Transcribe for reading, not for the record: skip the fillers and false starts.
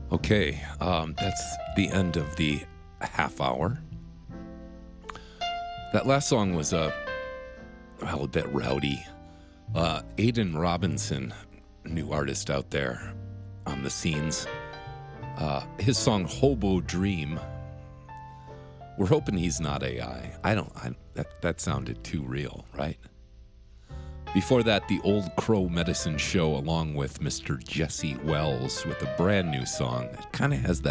Okay, that's the end of the half hour. That last song was a bit rowdy. Aidan Robinson, new artist out there on the scenes. His song "Hobo Dream." We're hoping he's not AI. That sounded too real, right? Before that, the Old Crow Medicine Show, along with Mr. Jesse Wells, with a brand new song. It kind of has that